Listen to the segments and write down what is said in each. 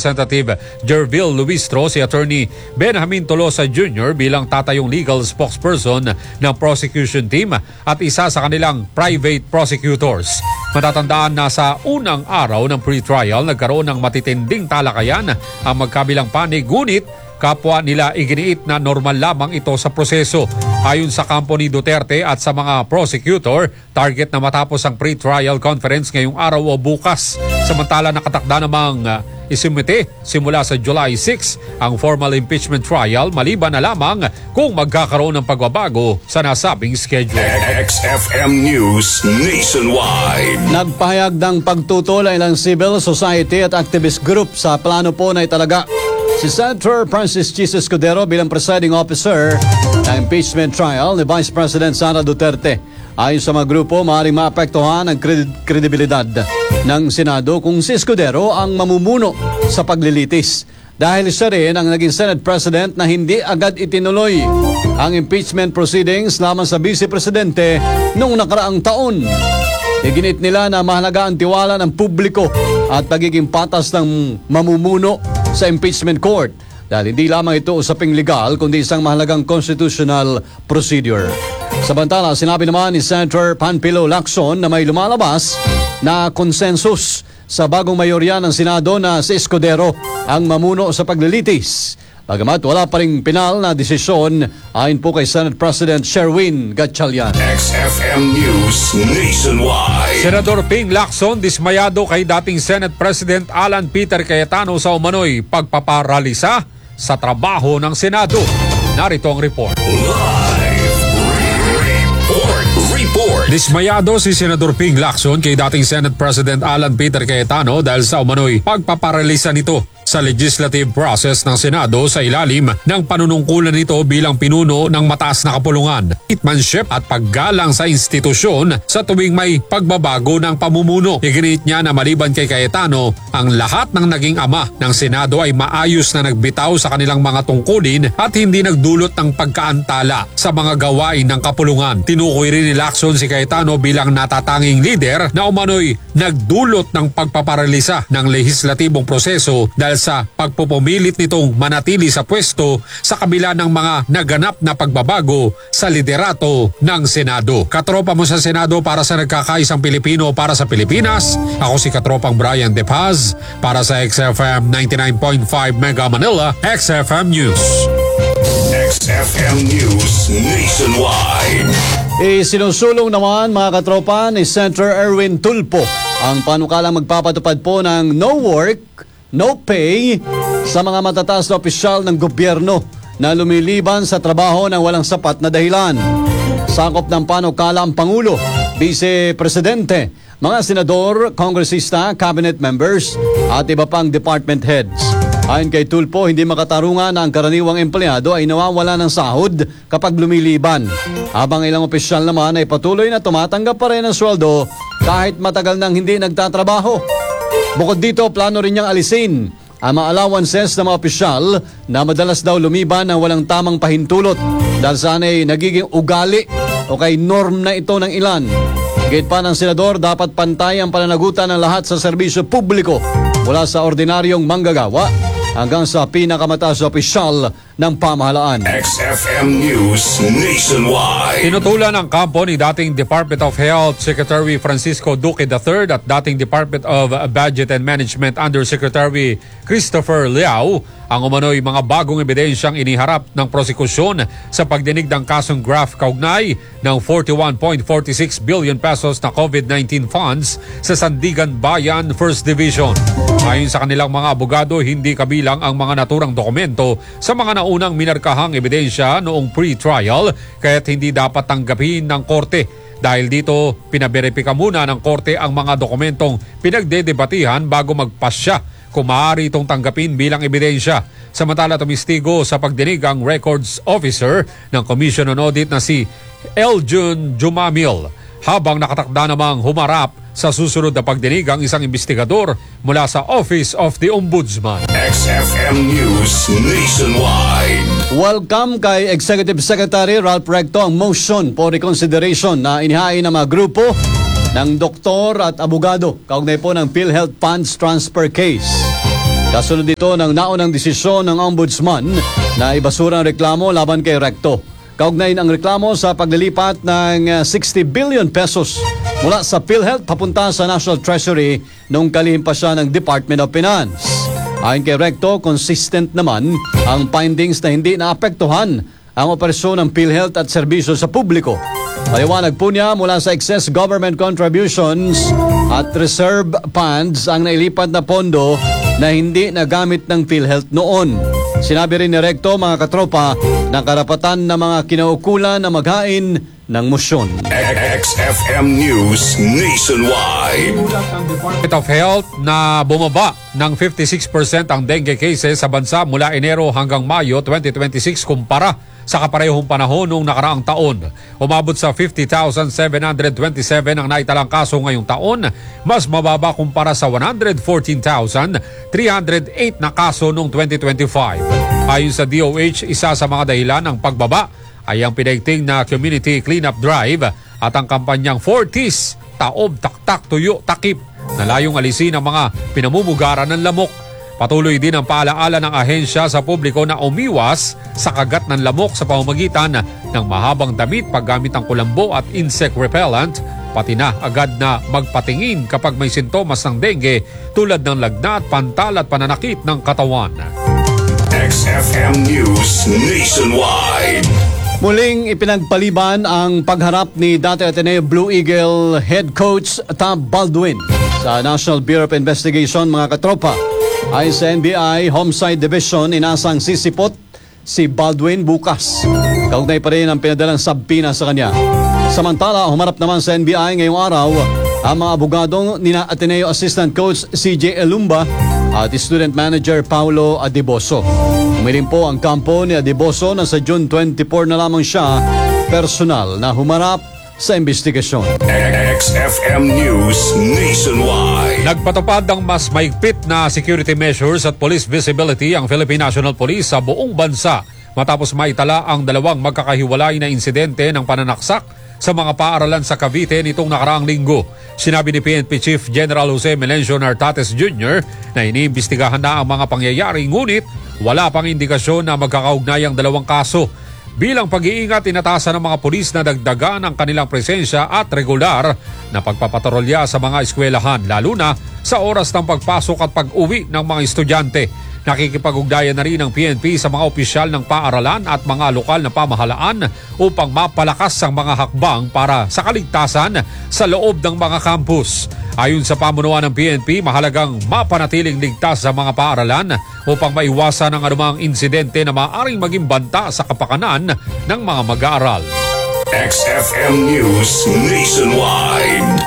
Representative Jervil Luistro si Attorney Benjamin Tolosa Jr. bilang tatayong legal spokesperson ng prosecution team at isa sa kanilang private prosecutors. Matatandaan na sa unang araw ng pre-trial nagkaroon ng matitinding talakayan ang magkabilang panig, ngunit kapwa nila iginiit na normal lamang ito sa proseso. Ayon sa kampo ni Duterte at sa mga prosecutor, target na matapos ang pre-trial conference ngayong araw o bukas. Samantala nakatakda namang isumite simula sa July 6 ang formal impeachment trial maliban na lamang kung magkakaroon ng pagbabago sa nasabing schedule. XFM News Nationwide. Nagpahayag ng pagtutol ang ilang civil society at activist group sa plano po na italaga si Senator Francis Chis Escudero bilang presiding officer ng impeachment trial ni Vice President Sara Duterte. Ayon sa mga grupo, maaaring maapektuhan ang kredibilidad ng Senado kung si Escudero ang mamumuno sa paglilitis. Dahil siya rin ang naging Senate President na hindi agad itinuloy ang impeachment proceedings lamang sa Vice Presidente noong nakaraang taon. Iginit nila na mahalaga ang tiwala ng publiko at pagiging patas ng mamumuno sa impeachment court dahil hindi lamang ito usaping legal kundi isang mahalagang constitutional procedure. Samantala, sinabi naman ni Senator Panfilo Lacson na may lumalabas na konsensus sa bagong mayorya ng Senado na si Escudero ang mamuno sa paglilitis. Bagamat wala pa ring pinal na desisyon ayon po kay Senate President Sherwin Gatchalian. XFM News Nationwide. Senador Ping Lacson dismayado kay dating Senate President Alan Peter Cayetano sa umano'y pagpaparalisa sa trabaho ng Senado. Narito ang report. Report. Dismayado si Senador Ping Lacson kay dating Senate President Alan Peter Cayetano dahil sa umano'y pagpaparalisa nito sa legislative process ng Senado sa ilalim ng panunungkulan nito bilang pinuno ng mataas na kapulungan, hitmanship at paggalang sa institusyon sa tuwing may pagbabago ng pamumuno. Iginit niya na maliban kay Cayetano, ang lahat ng naging ama ng Senado ay maayos na nagbitaw sa kanilang mga tungkulin at hindi nagdulot ng pagkaantala sa mga gawain ng kapulungan. Tinukoy rin ni Lacson si Cayetano bilang natatanging leader na umano'y nagdulot ng pagpaparalisa ng lehislatibong proseso dahil sa pagpupumilit nitong manatili sa pwesto sa kabila ng mga naganap na pagbabago sa liderato ng Senado. Katropa mo sa Senado para sa nagkakaisang Pilipino para sa Pilipinas. Ako si Katropang Brian De Paz para sa XFM 99.5 Mega Manila, XFM News. XFM News Nationwide. Sinusulong naman mga katropa ni Senator Erwin Tulfo ang panukalang magpapatupad po ng no work, no pay sa mga matataas na opisyal ng gobyerno na lumiliban sa trabaho ng walang sapat na dahilan. Sakop ng panukala ang Pangulo, Vice Presidente, mga senador, kongresista, cabinet members at iba pang department heads. Ayon kay Tulfo, hindi makatarungan na ang karaniwang empleyado ay nawawala ng sahod kapag lumiliban. Habang ilang opisyal naman ay patuloy na tumatanggap pa rin ng sweldo kahit matagal nang hindi nagtatrabaho. Bukod dito, plano rin niyang alisin ang mga allowances ng mga opisyal na madalas daw lumiban ng walang tamang pahintulot dahil saan ay nagiging ugali o kay norm na ito ng ilan. Gayet pa ng senador, dapat pantay ang pananagutan ng lahat sa serbisyo publiko mula sa ordinaryong manggagawa hanggang sa pinakamataas na opisyal ng pamahalaan. XFM News Nationwide. Tinutulan ng kampo ni dating Department of Health Secretary Francisco Duque III at dating Department of Budget and Management Undersecretary Christopher Liao ang umano'y mga bagong ebidensyang iniharap ng prosekusyon sa pagdinig ng kasong graft kaugnay ng 41.46 billion pesos na COVID-19 funds sa Sandigan Bayan First Division. Ayon sa kanilang mga abogado, hindi kabilang ang mga naturang dokumento sa mga naunang minarkahang ebidensya noong pre-trial kaya't hindi dapat tanggapin ng korte. Dahil dito, pinaberipika muna ng korte ang mga dokumentong pinagdedebatihan bago magpasya kung maaari itong tanggapin bilang ebidensya. Samantala, tumistigo sa pagdinig ang records officer ng Commission on Audit na si Eljun Jumamil, habang nakatakda namang humarap sa susunod na pagdinig ang isang investigador mula sa Office of the Ombudsman. XFM News Nationwide. Welcome kay Executive Secretary Ralph Recto ang motion for reconsideration na inihain ng mga grupo ng doktor at abogado kaugnay po ng PhilHealth Funds Transfer Case. Kasunod dito ng naunang desisyon ng Ombudsman na ibasura ang reklamo laban kay Recto. Kaugnay ang reklamo sa paglilipat ng 60 billion pesos mula sa PhilHealth papunta sa National Treasury nung kalihim pa siya ng Department of Finance. Ayon kay Recto, consistent naman ang findings na hindi naapektuhan ang operasyon ng PhilHealth at serbisyo sa publiko. Paliwanag po niya mula sa excess government contributions at reserve funds ang nailipat na pondo na hindi nagamit ng PhilHealth noon. Sinabi rin ni Recto, mga katropa, na karapatan ng mga kinaukulan na maghain ng motion. XFM News Nationwide. Department of Health na bumaba ng 56% ang dengue cases sa bansa mula Enero hanggang Mayo 2026 kumpara sa kaparehong panahon noong nakaraang taon. Umabot sa 50,727 ang naitalang kaso ngayong taon, mas mababa kumpara sa 114,308 na kaso noong 2025. Ayon sa DOH, isa sa mga dahilan ng pagbaba ay ang pinaigting na community cleanup drive at ang kampanyang 40s, taob, taktak, tuyo, takip na layong alisin ang mga pinamumugaran ng lamok. Patuloy din ang paalaala ng ahensya sa publiko na umiwas sa kagat ng lamok sa pamamagitan ng mahabang damit, paggamit ng kulambo at insect repellent, pati na agad na magpatingin kapag may sintomas ng dengue tulad ng lagnat, pantal at pananakit ng katawan. XFM News Nationwide. Muling ipinagpaliban ang pagharap ni dati Ateneo Blue Eagle head coach Tab Baldwin sa National Bureau of Investigation, mga katropa. Ay sa NBI Homicide Division, inasang sisipot si Baldwin bukas. Kaugnay pa rin ang pinadalang sabpina sa kanya. Samantala, humarap naman sa NBI ngayong araw ang mga abogadong nina Ateneo Assistant Coach CJ Elumba at student manager Paulo Adiboso. Umiling po ang kampo ni Adiboso na sa June 24 na lamang siya personal na humarap sa investigasyon. XFM News Nationwide. Nagpatupad ng mas maigpit na security measures at police visibility ang Philippine National Police sa buong bansa matapos maitala ang dalawang magkakahiwalay na insidente ng pananaksak sa mga paaralan sa Cavite nitong nakaraang linggo. Sinabi ni PNP Chief General Jose Melencio Nartates Jr. na iniimbestigahan na ang mga pangyayari, ngunit wala pang indikasyon na magkakaugnay ang dalawang kaso. Bilang pag-iingat, inatasan ng mga pulis na dagdagan ang kanilang presensya at regular na pagpapatrolya sa mga eskwelahan, lalo na sa oras ng pagpasok at pag-uwi ng mga estudyante. Nakikipag-ugnayan na rin ang PNP sa mga opisyal ng paaralan at mga lokal na pamahalaan upang mapalakas ang mga hakbang para sa kaligtasan sa loob ng mga campus. Ayon sa pamunuan ng PNP, mahalagang mapanatiling ligtas sa mga paaralan upang maiwasan ang anumang insidente na maaaring maging banta sa kapakanan ng mga mag-aaral. XFM News Nationwide.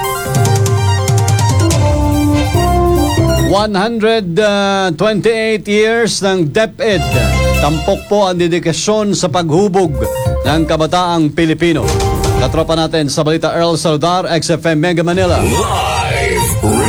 128 years ng DepEd. Tampok po ang dedikasyon sa paghubog ng kabataang Pilipino. Katropa natin sa balita, Earl Saludar, XFM Mega Manila. Live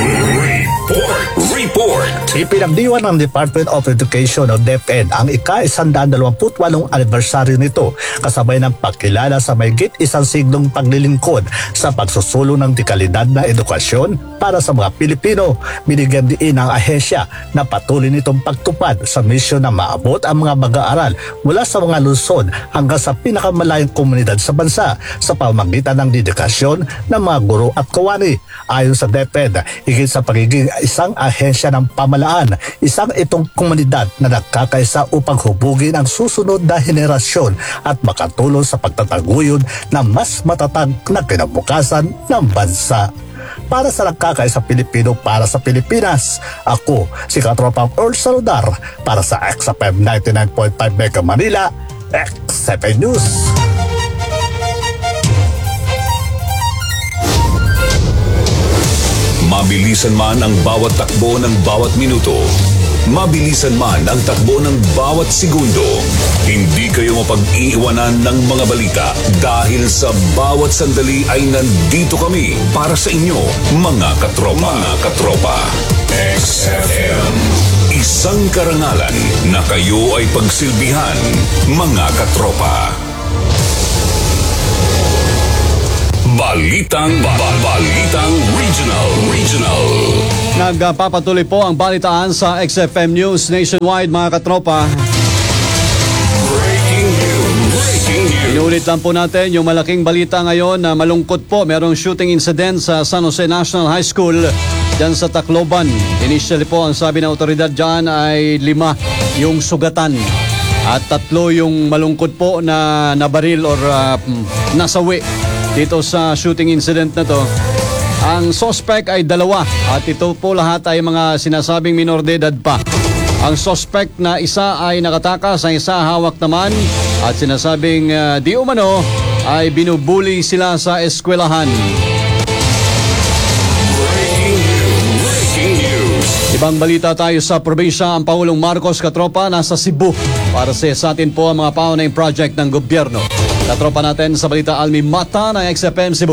Report. Ipinagdiwan ng Department of Education o DepEd ang ika-128 anibersaryo nito kasabay ng pagkilala sa mahigit isang siglong paglilingkod sa pagsusulong ng dekalidad na edukasyon para sa mga Pilipino. Binigyan din ang ahensya na patuloy nitong pagtupad sa misyon na maabot ang mga mag-aaral mula sa mga lungsod hanggang sa pinakamalayong komunidad sa bansa sa pamamagitan ng dedikasyon ng mga guro at kawani. Ayon sa DepEd, higit sa pagiging isang ahensya ng pamalaan, isang itong komunidad na nagkakaisa upang hubugin ang susunod na henerasyon at makatulong sa pagtataguyod ng mas matatag na kinabukasan ng bansa. Para sa nagkakaisa Pilipino, para sa Pilipinas, ako si Katropang Earl Saludar para sa XFM 99.5 Mega Manila, XFM News. Mabilisan man ang bawat takbo ng bawat minuto, mabilisan man ang takbo ng bawat segundo, hindi kayo mapag-iiwanan ng mga balita dahil sa bawat sandali ay nandito kami para sa inyo, mga katropa. Mga katropa. XFM. Isang karangalan na kayo ay pagsilbihan, mga katropa. Balitang Regional. Nagpapatuloy po ang balitaan sa XFM News Nationwide, mga katropa. Breaking news. Inulit lang po natin yung malaking balita ngayon na malungkot po. Merong shooting incident sa San Jose National High School dyan sa Tacloban. Initially po, ang sabi ng otoridad dyan ay 5 yung sugatan. At 3 yung malungkot po na nabaril or nasawi dito sa shooting incident na to. Ang suspect ay 2 at ito po lahat ay mga sinasabing minor de edad pa. Ang suspect na isa ay nakatakas, ang isa hawak naman at sinasabing di umano ay binubuli sila sa eskwelahan. Breaking news. Ibang balita tayo sa probinsya. Ang Pangulong Marcos, katropa, nasa Cebu para sa atin po ang mga paunahing project ng gobyerno. Katropa natin sa balita Almi Mata ng XFM Cebu.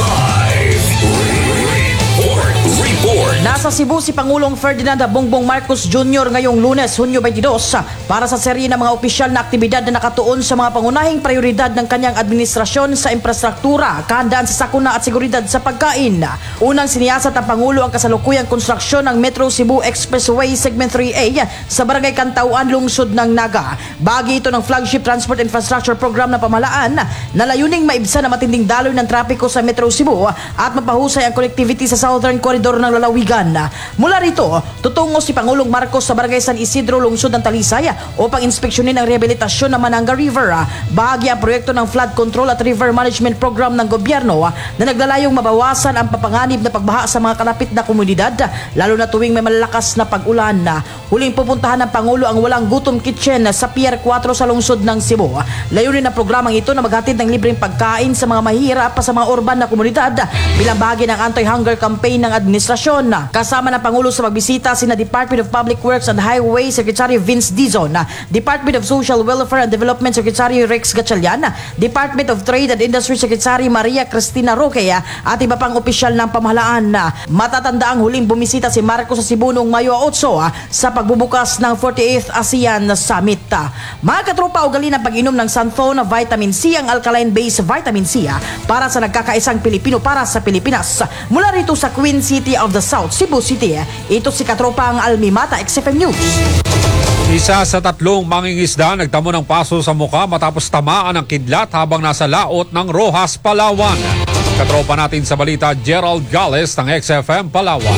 Report. Nasa Cebu si Pangulong Ferdinand Bongbong Marcos Jr. ngayong Lunes, Hunyo 22 para sa serye ng mga opisyal na aktibidad na nakatuon sa mga pangunahing prioridad ng kanyang administrasyon sa infrastruktura, kahandaan sa sakuna at seguridad sa pagkain. Unang siniyasat ang Pangulo ang kasalukuyang konstruksyon ng Metro Cebu Expressway Segment 3A sa Barangay Kantauan, lungsod ng Naga. Bahagi ito ng flagship transport infrastructure program ng pamahalaan na layuning maibsan ang matinding daloy ng trapiko sa Metro Cebu at mapahusay ang connectivity sa Southern Corridor ng lalawigan. Mula rito, tutungo si Pangulong Marcos sa Barangay San Isidro, lungsod ng Talisay upang inspeksyonin ang rehabilitasyon ng Mananga River. Bahagi ang proyekto ng flood control at river management program ng gobyerno na naglalayong mabawasan ang papanganib na pagbaha sa mga kalapit na komunidad, lalo na tuwing may malalakas na pag-ulan. Huling pupuntahan ng Pangulo ang Walang Gutom Kitchen sa Pier 4 sa lungsod ng Cebu. Layunin ng programang ito na maghatid ng libreng pagkain sa mga mahihirap pa sa mga urban na komunidad bilang bahagi ng anti-hunger campaign ng administrasyon. Kasama ng Pangulo sa pagbisita sina Department of Public Works and Highway Secretary Vince Dizon, Department of Social Welfare and Development Secretary Rex Gatchalian, Department of Trade and Industry Secretary Maria Cristina Roque at iba pang opisyal ng pamahalaan. Matatanda ang huling bumisita si Marcos sa Cebu noong Mayo 8 sa pagbubukas ng 48th ASEAN Summit. Mga katropa, ugali ng pag-inom ng Santhone Vitamin C, ang alkaline-based vitamin C para sa nagkakaisang Pilipino para sa Pilipinas. Mula rito sa Queen City of the South, Cebu City, ito si katropa ang Almi Mata, XFM News. Isa sa 3 mangingisda nagtamo ng paso sa muka matapos tamaan ng kidlat habang nasa laot ng Rojas, Palawan. Katropa natin sa balita, Gerald Gales ng XFM Palawan.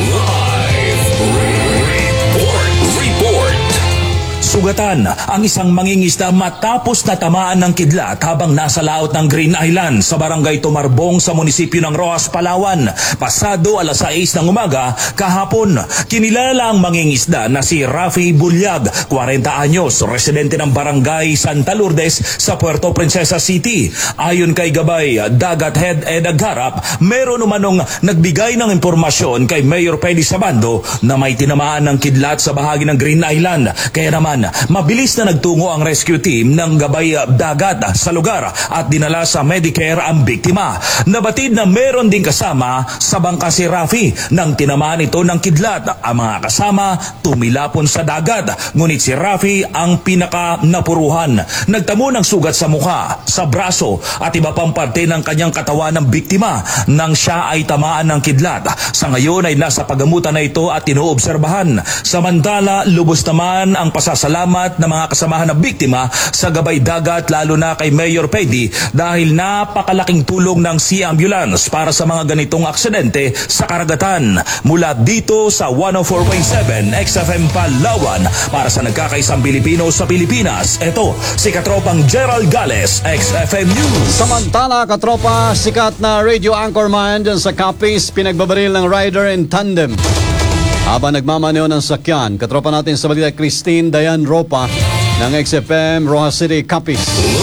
Report. Sugatan ang isang mangingisda matapos natamaan ng kidlat habang nasa laot ng Green Island sa barangay Tumarbong sa munisipyo ng Rojas, Palawan. Pasado alas 6 ng umaga kahapon, kinilala ang mangingisda na si Rafi Bulyag, 40 anyos, residente ng barangay Santa Lourdes sa Puerto Princesa City. Ayon kay Gabay Dagat Head Ed Agharap, meron umanong nagbigay ng impormasyon kay Mayor Pedi Sabando na may tinamaan ng kidlat sa bahagi ng Green Island. Kaya naman, mabilis na nagtungo ang rescue team ng Gabay Dagat sa lugar at dinala sa Medicare ang biktima. Nabatid na meron din kasama sa bangka si Rafi nang tinamaan ito ng kidlat. Ang mga kasama tumilapon sa dagat, ngunit si Rafi ang pinaka napuruhan. Nagtamo ng sugat sa mukha, sa braso at iba pang parte ng kanyang katawan ng biktima nang siya ay tamaan ng kidlat. Sa ngayon ay nasa pagamutan na ito at inoobserbahan. Samantala, lubos naman ang pasasalamat ng mga kasamahan ng biktima sa Gabay Dagat, lalo na kay Mayor Pedi dahil napakalaking tulong ng Sea Ambulance para sa mga ganitong aksidente sa karagatan. Mula dito sa 104.7 XFM Palawan para sa nagkakaisang Pilipino sa Pilipinas, ito si katropang Gerald Gales, XFM News. Samantala, katropa, sikat na radio anchorman dyan sa Capiz, pinagbabaril ng rider in tandem habang nagmamaneo ng sakyan. Katropa natin sa balita, Christine Dayan Ropa ng XFM Rojas City, Capiz.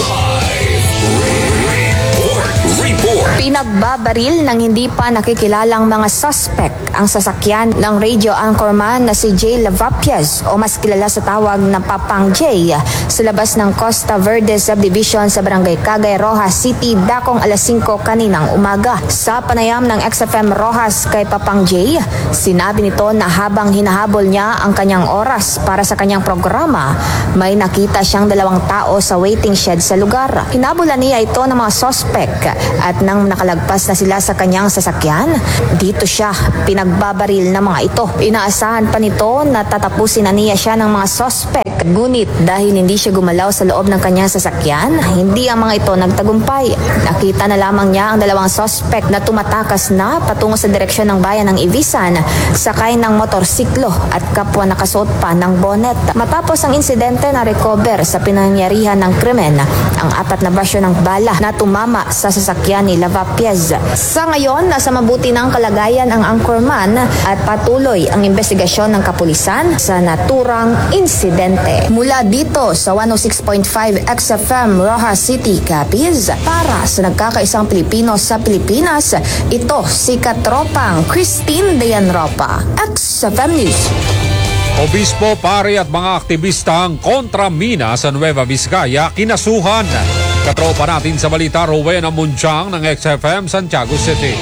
Report. Pinagbabaril ng hindi pa nakikilalang mga suspect ang sasakyan ng radio anchorman na si Jay Lavapias o mas kilala sa tawag na Papang Jay sa labas ng Costa Verde Subdivision sa Barangay Cagay, Rojas City, dakong alas 5 kaninang umaga. Sa panayam ng XFM Rojas kay Papang Jay, sinabi nito na habang hinahabol niya ang kanyang oras para sa kanyang programa, may nakita siyang 2 tao sa waiting shed sa lugar. Hinabulan niya ito ng mga suspect at nang nang nakalagpas na sila sa kanyang sasakyan, dito siya pinagbabaril ng mga ito. Inaasahan pa nito na tatapusin na niya siya ng mga sospek. Ngunit dahil hindi siya gumalaw sa loob ng kanyang sasakyan, hindi ang mga ito nagtagumpay. Nakita na lamang niya ang dalawang sospek na tumatakas na patungo sa direksyon ng bayan ng Ibisan, sakay ng motorsiklo at kapwa nakasuot pa ng bonnet. Matapos ang insidente na recover sa pinangyarihan ng krimen ang 4 na basyo ng bala na tumama sa sasakyan ni Lavapiez. Sa ngayon, nasa mabuti ng kalagayan ang anchorman at patuloy ang investigasyon ng kapulisan sa naturang insidente. Mula dito sa 106.5 XFM Rojas City, Capiz, para sa nagkakaisang Pilipino sa Pilipinas, ito si Katropang Christine Dayanropa, XFM News. Obispo, pari at mga aktivistang kontra mina sa Nueva Vizcaya kinasuhan. Katropa natin sa balita, Rowena Munchang ng XFM Santiago City.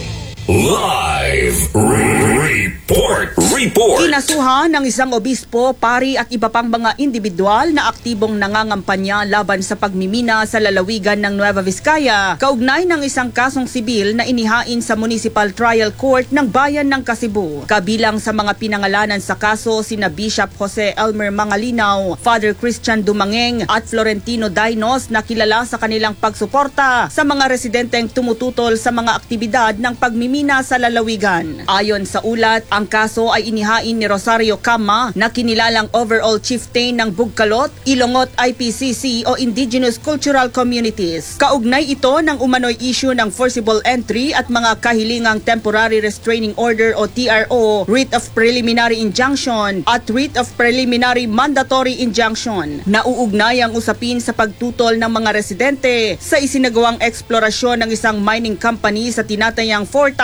Live report. Kinasuhan ng isang obispo, pari at iba pang mga individual na aktibong nangangampanya laban sa pagmimina sa lalawigan ng Nueva Vizcaya, kaugnay ng isang kasong sibil na inihain sa Municipal Trial Court ng Bayan ng Kasibu. Kabilang sa mga pinangalanan sa kaso sina Bishop Jose Elmer Mangalinaw, Father Christian Dumangeng at Florentino Dainos na kilala sa kanilang pagsuporta sa mga residenteng tumututol sa mga aktibidad ng pagmimina sa lalawigan. Ayon sa ulat, ang kaso ay inihain ni Rosario Cama na kinilalang overall chieftain ng Bugkalot, Ilongot IPCC o Indigenous Cultural Communities. Kaugnay ito ng umano'y issue ng forcible entry at mga kahilingang Temporary Restraining Order o TRO, Writ of Preliminary Injunction at Writ of Preliminary Mandatory Injunction. Nauugnay ang usapin sa pagtutol ng mga residente sa isinagawang eksplorasyon ng isang mining company sa tinatayang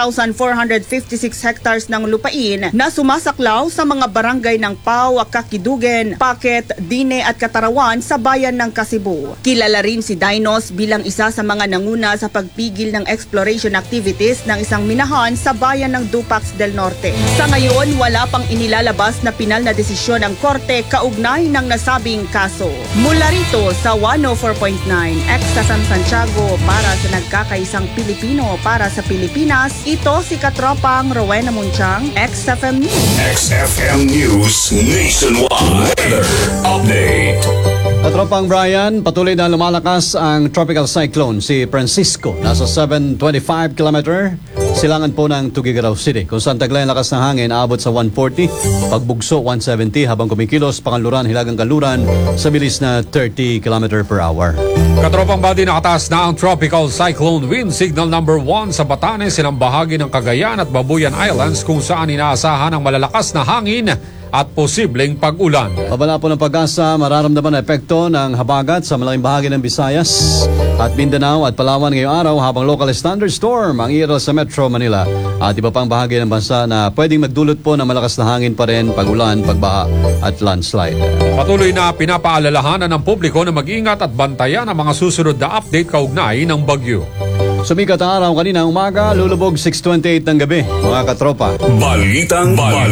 4,456 hectares ng lupain na sumasaklaw sa mga barangay ng Pau, Kakidugen, Paket, Dine at Katarawan sa bayan ng Kasibu. Kilala rin si Dainos bilang isa sa mga nanguna sa pagpigil ng exploration activities ng isang minahan sa bayan ng Dupax del Norte. Sa ngayon, wala pang inilalabas na pinal na desisyon ng korte kaugnay ng nasabing kaso. Mula rito sa 104.9 XFM Santiago para sa nagkakaisang Pilipino para sa Pilipinas, ito si Katropang Rowena Munchang, XFM News. XFM News Nationwide Weather Update. Katropang Brian, patuloy na lumalakas ang tropical cyclone si Francisco. Nasa 725 km silangan po ng Tuguegarao City, kung saan taglay ang lakas ng hangin aabot sa 140, pagbugso 170 habang kumikilos Panganluran, Hilagang Kanluran sa bilis na 30 km per hour. Katropang body, nakataas na ang tropical cyclone wind signal number 1 sa Batanes, silang bahagi ng Cagayan at Babuyan Islands kung saan inaasahan ang malalakas na hangin at posibleng pag-ulan. Babala po ng pag-asa, mararamdaman ang epekto ng habagat sa malaking bahagi ng Visayas at Mindanao at Palawan ngayong araw habang local thunderstorm ang iral sa Metro Manila at iba pang bahagi ng bansa na pwedeng magdulot po ng malakas na hangin pa rin, pag-ulan, pagbaha at landslide. Patuloy na pinapaalalahanan ng publiko na mag-ingat at bantayan ang mga susunod na update kaugnay ng bagyo. Sumikat ang araw kanina umaga, lulubog 6:28 ng gabi, mga katropa. Balitang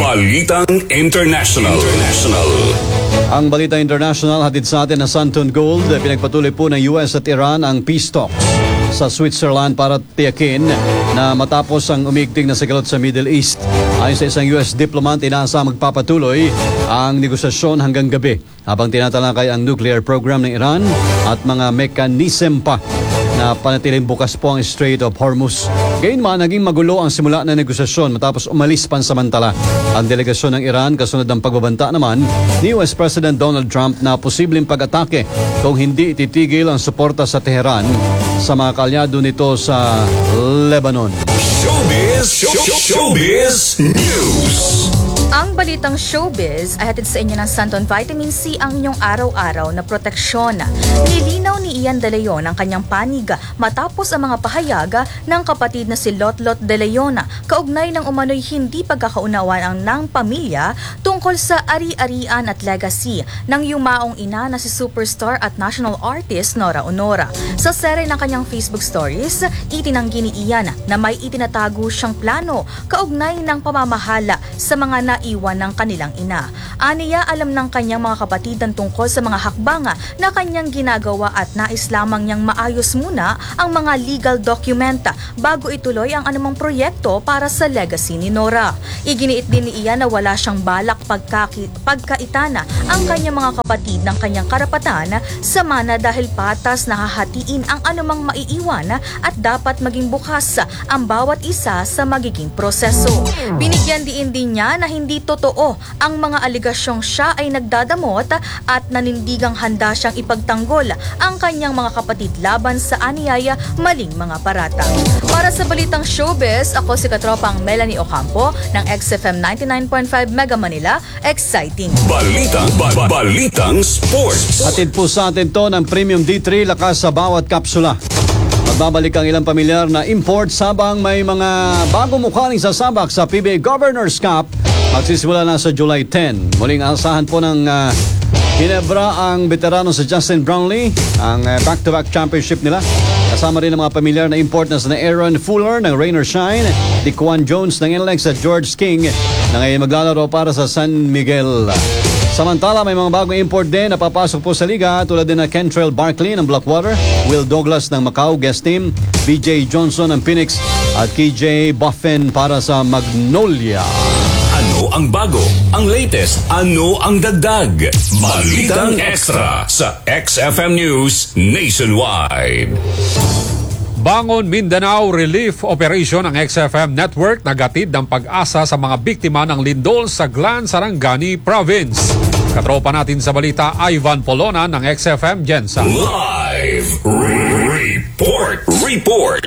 International. Ang Balita International hatid sa atin na Santon Gold. Pinagpatuloy po ng US at Iran ang peace talks sa Switzerland para tiyakin na matapos ang umigting na sigalot sa Middle East. Ayon sa isang US diplomat, inaasa magpapatuloy ang negosasyon hanggang gabi habang tinatalakay ang nuclear program ng Iran at mga mekanism pa na panatiling bukas po ang Strait of Hormuz. Gayunman, naging magulo ang simula ng negosasyon matapos umalis pansamantala ang delegasyon ng Iran kasunod ng pagbabanta naman ni US President Donald Trump na posibleng pag-atake kung hindi ititigil ang suporta sa Tehran sa mga kalyado nito sa Lebanon. Showbiz News. Ang balitang showbiz ay hatid sa inyo ng Santon Vitamin C, ang inyong araw-araw na proteksyon. Nilinaw ni Ian De Leon ang kanyang panig matapos ang mga pahayag ng kapatid na si Lotlot De Leon kaugnay ng umano'y hindi pagkakaunawaan ng pamilya tungkol sa ari-arian at legacy ng yumaong ina na si superstar at national artist Nora Honora. Sa sere ng kanyang Facebook stories, itinanggi ni Ian na may itinatago siyang plano kaugnay ng pamamahala sa mga naiwan ng kanilang ina. Aniya, alam ng kanyang mga kapatid ang tungkol sa mga hakbanga na kanyang ginagawa at nais lamang niyang maayos muna ang mga legal dokumenta bago ituloy ang anumang proyekto para sa legacy ni Nora. Iginiit din ni Ian na wala siyang balak pagkaitana ang kanyang mga kapatid ng kanyang karapatan sa mana dahil patas na hahatiin ang anumang maiiwan at dapat maging bukas ang bawat isa sa magiging proseso. Binigyan din niya na hindi totoo ang mga aligasyong siya ay nagdadamot at nanindigang handa siyang ipagtanggol ang kanyang mga kapatid laban sa aniyaya maling mga paratang. Para sa Balitang Showbiz, ako si Katropang Melanie Ocampo ng XFM 99.5 Mega Manila. Exciting! Balitang Sports. Hatid po sa atin to ng Premium D3, lakas sa bawat kapsula. Magbabalik ang ilang pamilyar na imports habang may mga bagong mukhaing sasabak sa PBA Governors Cup. Magsisimula na sa July 10. Muling asahan po ng Ginebra ang veterano sa Justin Brownlee, ang back-to-back championship nila. Kasama rin ang mga pamilyar na import na Aaron Fuller ng Rain or Shine, Dequan Jones ng NLEX at George King na ngayon maglalaro para sa San Miguel. Samantala, may mga bagong import din na papasok po sa liga tulad din na Kentrell Barkley ng Blackwater, Will Douglas ng Macau guest team, BJ Johnson ng Phoenix at KJ Buffen para sa Magnolia. Ano ang bago? Ang latest? Ano ang dagdag? Balitang Extra sa XFM News Nationwide. Bangon Mindanao Relief Operation ng XFM Network nagatid ng pag-asa sa mga biktima ng lindol sa Glan, Sarangani Province. Katropa natin sa balita, Ivan Polona ng XFM Gensa. Live report.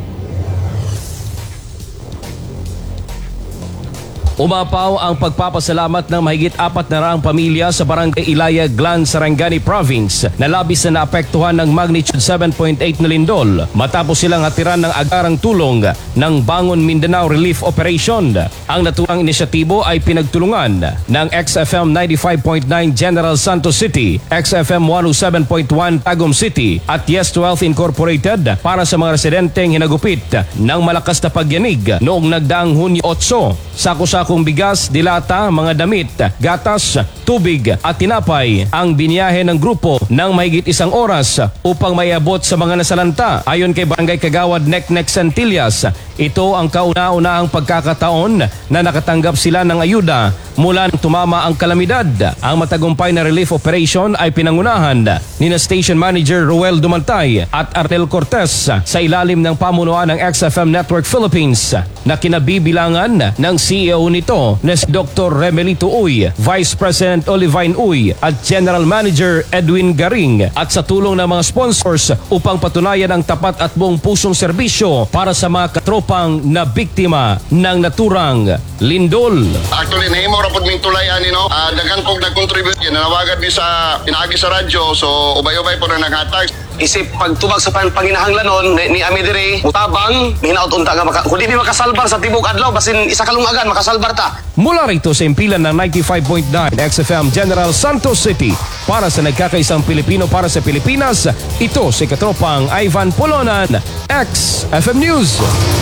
Umapaw ang pagpapasalamat ng mahigit 400 pamilya sa Barangay Ilaya, Glan, Sarangani Province na labis na naapektuhan ng magnitude 7.8 na lindol matapos silang hatiran ng agarang tulong ng Bangon Mindanao Relief Operation. Ang naturang inisyatibo ay pinagtulungan ng XFM 95.9 General Santos City, XFM 107.1 Tagum City at Yes12 Incorporated para sa mga residenteng hinagupit ng malakas na pagyanig noong nagdaang Hunyo 8. Sako-sakong bigas, dilata, mga damit, gatas, tubig at tinapay ang binyahe ng grupo ng mahigit 1 oras upang maiabot sa mga nasalanta. Ayon kay Barangay Kagawad Neknek Santillas, ito ang kauna-unahang pagkakataon na nakatanggap sila ng ayuda mula nang tumama ang kalamidad. Ang matagumpay na relief operation ay pinangunahan ni na Station Manager Ruel Dumantay at Arnel Cortez sa ilalim ng pamunuan ng XFM Network Philippines na kinabibilangan ng CEO nito na si Dr. Remelito Uy, Vice President Olivine Uy at General Manager Edwin Garing, at sa tulong ng mga sponsors upang patunayan ang tapat at buong pusong serbisyo para sa mga katropang na biktima ng naturang lindol. Actually, nahimo rapod ming tulayan, dagang kong nag-contribute yan, nanawagan din sa pinaagi sa radyo, so ubay-ubay po na naghatag. Isip pagtubag sa panginahanglanon ni Amidiri, mutabang, hinaut unta nga kundi di makasalbar sa tibok adlaw, basin isa kalungagan makasalbar ta. Mula rito sa impilan ng 95.9 XFM General Santos City, para sa nagkakaisang Pilipino para sa Pilipinas, ito si Katropang Ivan Polonan, XFM News.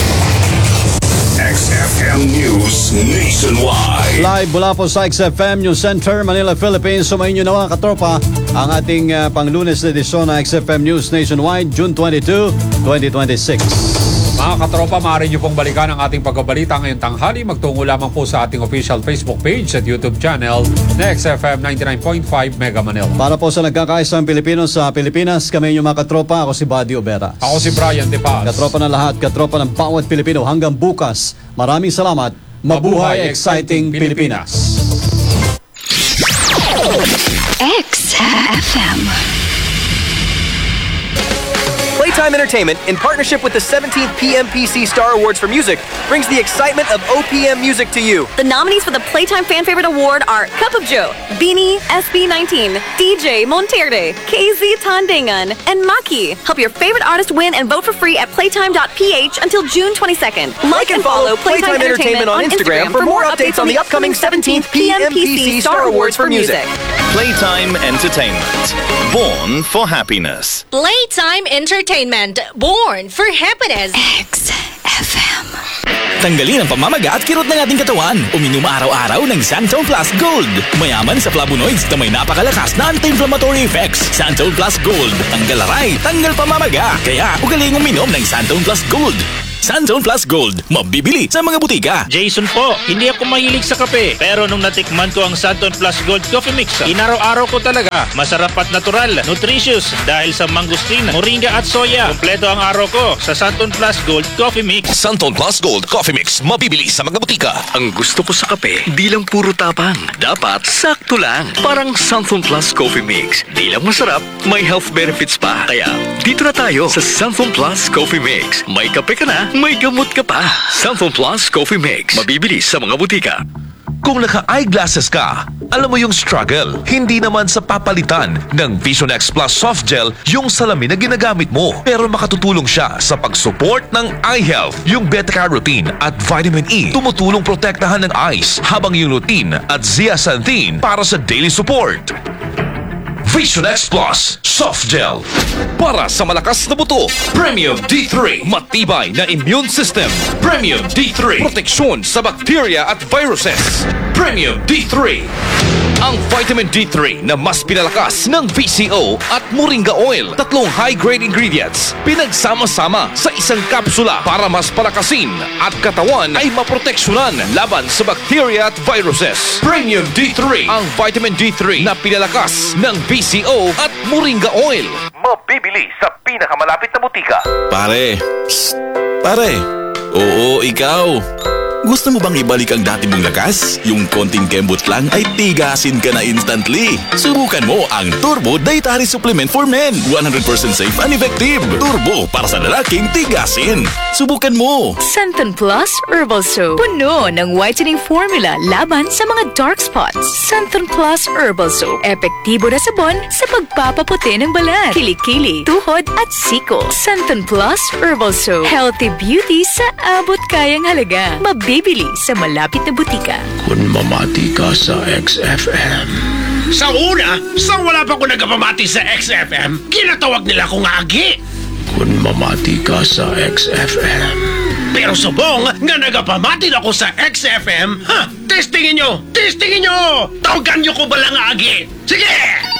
XFM News Nationwide. Live mula po sa XFM News Center, Manila, Philippines. Sumayin nyo na mga katropa ang ating panglunes na edisyon ng XFM News Nationwide, June 22, 2026. Mga katropa, maaari nyo pong balikan ang ating pagbabalita ngayong tanghali. Magtungo lamang po sa ating official Facebook page at YouTube channel na XFM 99.5 Mega Manila. Para po sa nagkakaisang Pilipino sa Pilipinas, kami yung mga katropa. Ako si Buddy Obera. Ako si Brian De Paz. Katropa ng lahat, katropa ng bawat Pilipino. Hanggang bukas, maraming salamat. Mabuhay exciting Pilipinas. XFM. Playtime Entertainment, in partnership with the 17th PMPC Star Awards for Music, brings the excitement of OPM music to you. The nominees for the Playtime Fan Favorite Award are Cup of Joe, Beanie, SB19, DJ Monterde, KZ Tandangan, and Maki. Help your favorite artist win and vote for free at playtime.ph until June 22nd. Like and follow Playtime Entertainment on Instagram for more updates on the upcoming 17th PMPC Star Awards for Music. Playtime Entertainment, born for happiness. Playtime Entertainment, born for happiness. XFM. Tanggalin ang pamamaga at kirot ng ating katawan. Uminom araw-araw ng Santon Plus Gold. Mayaman sa flavonoids na may napakalakas na anti-inflammatory effects. Santon Plus Gold. Tanggal aray, tanggal pamamaga. Kaya ugaling uminom ng Santon Plus Gold. Santon Plus Gold. Mabibili sa mga butika. Jason po, hindi ako mahilig sa kape. Pero nung natikman ko ang Santon Plus Gold Coffee Mix, inaraw-araw ko talaga. Masarap at natural, nutritious dahil sa mangosteen, moringa at soya. Kompleto ang araw ko sa Santon Plus Gold Coffee Mix. Santon Plus Gold Coffee Mix. Mabibili sa mga butika. Ang gusto ko sa kape, di lang puro tapang. Dapat sakto lang. Parang Santon Plus Coffee Mix. Di lang masarap, may health benefits pa. Kaya dito na tayo sa Santon Plus Coffee Mix. May kape ka na, may gamot ka pa. Santon Plus Coffee Mix. Mabibili sa mga butika. Kung naka-eyeglasses ka, alam mo yung struggle. Hindi naman sa papalitan ng Vision X Plus Soft Gel yung salamin na ginagamit mo. Pero makatutulong siya sa pag-support ng eye health. Yung beta-carotene at vitamin E tumutulong protektahan ng eyes, habang yung lutein at zeaxanthin para sa daily support. Vision X Plus Soft Gel. Para sa malakas na buto. Premium D3. Matibay na immune system. Premium D3. Proteksyon sa bacteria at viruses. Premium D3. Ang vitamin D3 na mas pinalakas ng VCO at Moringa Oil. 3 high-grade ingredients. Pinagsama-sama sa isang kapsula para mas palakasin at katawan ay maproteksyonan laban sa bacteria at viruses. Premium D3. Ang vitamin D3 na pinalakas ng VCO at Moringa Oil. Mabibili sa pinakamalapit na butika. Pare. Psst. Pare. Oo, ikaw. Gusto mo bang ibalik ang dati mong lakas? Yung konting kembot lang ay tigasin ka na instantly. Subukan mo ang Turbo Dietary Supplement for Men. 100% safe and effective. Turbo para sa lalaking tigasin. Subukan mo. Santon Plus Herbal Soap. Puno ng whitening formula laban sa mga dark spots. Santon Plus Herbal Soap. Epektibo na sabon sa pagpapaputi ng balat, kilikili, tuhod at siko. Santon Plus Herbal Soap. Healthy beauty sa abot kayang halaga. Bibili sa malapit na butika. Kung mamati ka sa XFM. Sa una, wala pa ko nagpamati sa XFM, ginatawag nila akong agi. Kung mamati ka sa XFM. Pero subong nga nagpamati ako sa XFM, testingin nyo! Tawagan nyo ko ba lang agi? Sige!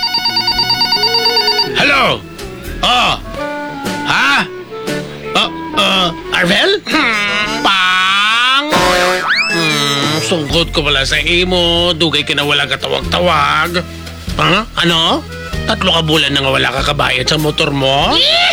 Hello? Arvel? Sungkot ko pala sa imo, dugay ka na wala katawag-tawag. Ano? 3 ka bulan na nga wala ka kabayad sa motor mo?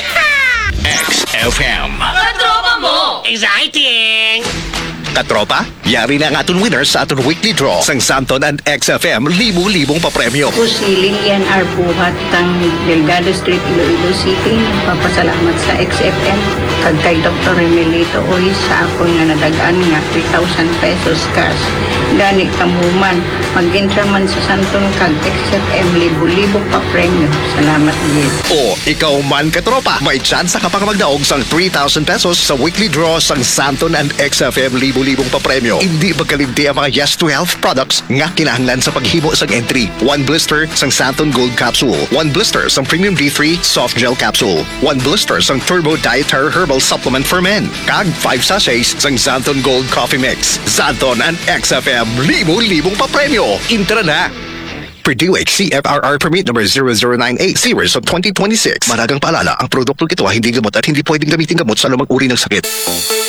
XFM. Katropa mo! Exciting! Katropa, yari na ang aton winners sa aton weekly draw sang Santon and XFM, libu-libong papremyo. Pusiling yan arbuhat tang Delgado Street, Iloilo City. Papasalamat sa XFM kag kay Dr. Remelito Oy sa akong nga nadagaan nga 3,000 pesos cash. Gani kamuman, mag-enter man sa Santon kag XFM, libu-libong papremyo. Salamat din. O, ikaw man katropa, may tsansa ka pang magdaog sang 3,000 pesos sa weekly draw sang Santon and XFM, libu-libong papremyo. Hindi magkalimti ang mga Yes to Health products nga kinahanglan sa paghimo sang entry. 1 blister sang Santon Gold Capsule, 1 blister sang Premium D3 Soft Gel Capsule, 1 blister sang Turbo Dietary Herbal Supplement for Men, kag 5 sachets sang Santon Gold Coffee Mix. Santon and XFM, libu-libong papremyo. Intra na! Purdue CFRR Permit number 0098 series of 2026. Maragang paalala, ang produktong ito hindi gamot at hindi pwedeng gamitin gamot sa lumang uri ng sakit.